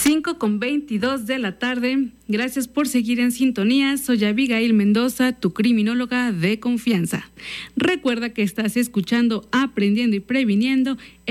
5:22 de la tarde. Gracias por seguir en sintonía. Soy Abigail Mendoza, tu criminóloga de confianza. Recuerda que estás escuchando Aprendiendo y Previniendo